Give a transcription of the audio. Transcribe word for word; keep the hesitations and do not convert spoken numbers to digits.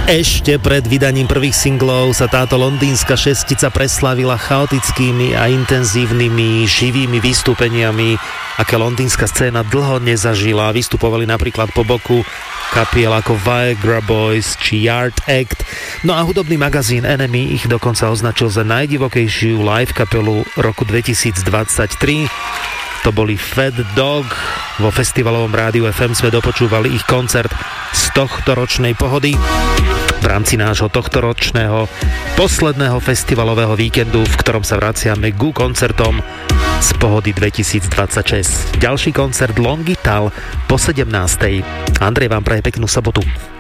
Ešte pred vydaním prvých singlov sa táto londýnska šestica preslávila chaotickými a intenzívnymi živými vystúpeniami, aké londýnska scéna dlho nezažila. Vystupovali napríklad po boku kapiel ako Viagra Boys či Yard Act. No a hudobný magazín Enemy ich dokonca označil za najdivokejšiu live kapelu roku dvetisícdvadsaťtri. To boli Fat Dog. Vo festivalovom rádiu ef em sme dopočúvali ich koncert z tohto ročnej pohody. V rámci nášho tohtoročného posledného festivalového víkendu, v ktorom sa vraciame ku koncertom z pohody dvetisícdvadsaťšesť. Ďalší koncert Longital po sedemnástej. Andrej vám praje peknú sobotu.